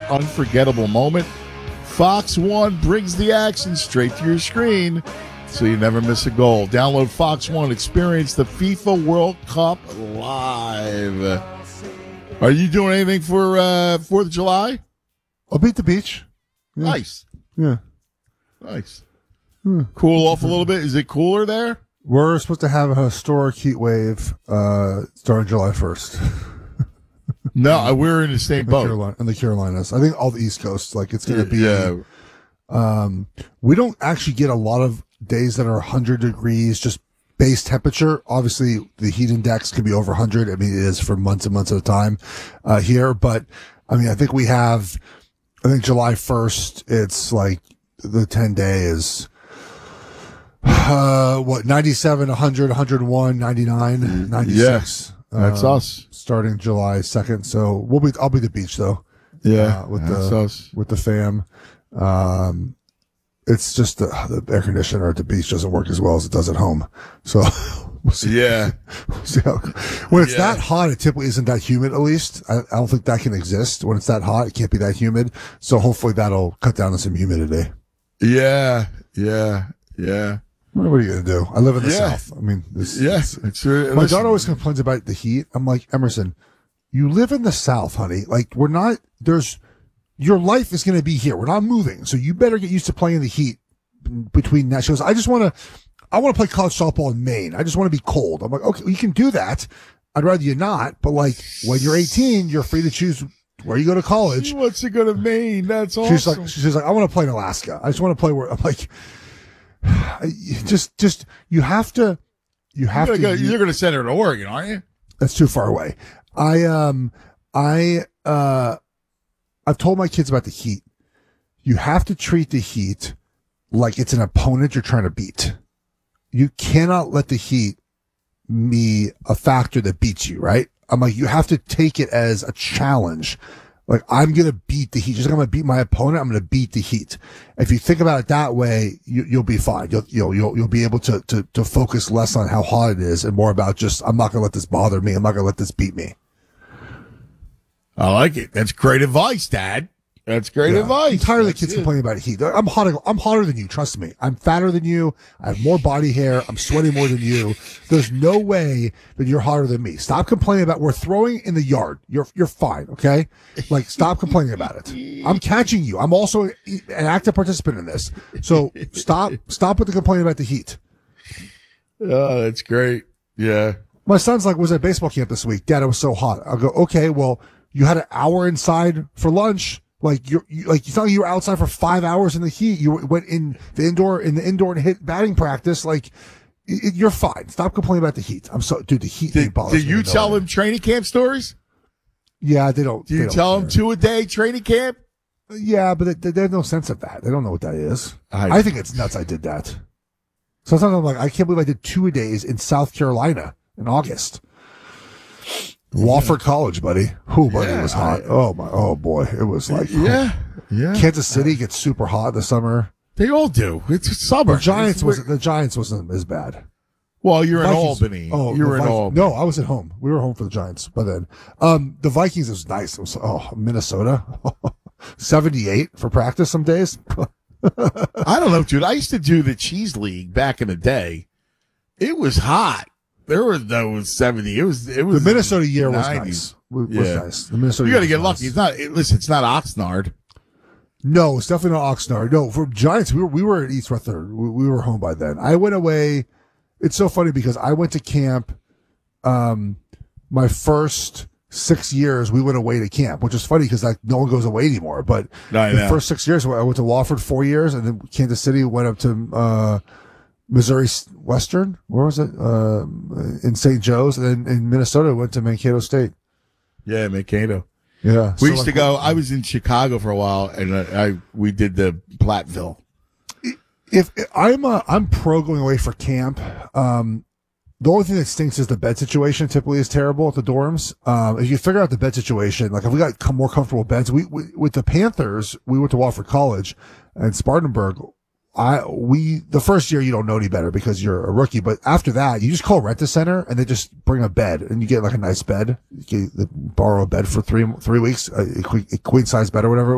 unforgettable moment, Fox One brings the action straight to your screen so you never miss a goal. Download Fox One. Experience the FIFA World Cup live. Are you doing anything for 4th of July? I'll be at the beach. Yeah. Nice. Yeah. Nice. Cool off a little bit. Is it cooler there? We're supposed to have a historic heat wave starting July 1st. No, we're in the same boat. In the Carolinas. I think all the East Coast. Like, it's going to be... Yeah. We don't actually get a lot of days that are 100 degrees, just base temperature. Obviously, the heat index could be over 100. I mean, it is for months and months at a time here. But, I mean, I think July 1st, it's like the 10-day is... 97, 100, 101, 99, 96. Yeah, that's us. Starting July 2nd. So I'll be at the beach though. Yeah. With the fam. It's just the air conditioner at the beach doesn't work as well as it does at home. So we'll see. Yeah. We'll see when it's that hot, it typically isn't that humid, at least. I don't think that can exist. When it's that hot, it can't be that humid. So hopefully that'll cut down on some humidity. Yeah. What are you going to do? I live in the South. I mean, my daughter always complains about the heat. I'm like, Emerson, you live in the South, honey. Like, your life is going to be here. We're not moving. So you better get used to playing the heat between that. She goes, I want to play college softball in Maine. I just want to be cold. I'm like, okay, you can do that. I'd rather you not. But like, when you're 18, you're free to choose where you go to college. She wants to go to Maine. That's awesome. She's like, I want to play in Alaska. I just want to play where I'm like, you have to. You're going to send her to Oregon, aren't you? That's too far away. I've told my kids about the heat. You have to treat the heat like it's an opponent you're trying to beat. You cannot let the heat be a factor that beats you, right? I'm like, you have to take it as a challenge. Like, I'm going to beat the heat. Just like I'm going to beat my opponent, I'm going to beat the heat. If you think about it that way, you'll be fine. You'll be able to focus less on how hot it is and more about just, I'm not going to let this bother me. I'm not going to let this beat me. I like it. That's great advice, Dad. That's great advice. I'm tired of the kids complaining about heat. I'm hotter than you. Trust me. I'm fatter than you. I have more body hair. I'm sweating more than you. There's no way that you're hotter than me. Stop complaining about we're throwing in the yard. You're fine. Okay. Like, stop complaining about it. I'm catching you. I'm also an active participant in this. So stop with the complaining about the heat. Oh, that's great. Yeah. My son's like, was at baseball camp this week. Dad, it was so hot. I'll go, okay, well, you had an hour inside for lunch. Like you thought you were outside for 5 hours in the heat. You went in the indoor and hit batting practice. Like, you're fine. Stop complaining about the heat. The heat bothers me. Did you tell them training camp stories? Yeah, they don't. Do you tell them 2 a day training camp? Yeah, but they have no sense of that. They don't know what that is. I think it's nuts I did that. Sometimes I'm like, I can't believe I did 2 a days in South Carolina in August. Wofford College, buddy. Buddy, it was hot. Oh boy, it was like yeah. Kansas City gets super hot in the summer. They all do. It's summer. The Giants wasn't as bad. Well, you're Vikings, in Albany. You're in Albany. No, I was at home. We were home for the Giants by then. The Vikings was nice. It was Minnesota, 78 for practice some days. I don't know, dude. I used to do the cheese league back in the day. It was hot. There was no 70. It was the Minnesota year was nice. Was nice. The Minnesota. You got to get lucky. Nice. It's not Oxnard. No, it's definitely not Oxnard. No, for Giants, we were at East Rutherford. We were home by then. I went away. It's so funny because I went to camp. My first 6 years, we went away to camp, which is funny because no one goes away anymore. But the first 6 years, I went to Wofford 4 years, and then Kansas City went up to Missouri Western. Where was it? In St. Joe's, and then in Minnesota, went to Mankato State. Yeah, Mankato. Yeah, we used to go. I was in Chicago for a while, and we did the Platteville. If I'm pro going away for camp. The only thing that stinks is the bed situation. Typically, is terrible at the dorms. If you figure out the bed situation, like if we got more comfortable beds, we with the Panthers, we went to Wofford College and Spartanburg. The first year you don't know any better because you're a rookie, but after that you just call Rent-A-Center and they just bring a bed and you get like a nice bed. You borrow a bed for three weeks, a queen size bed or whatever.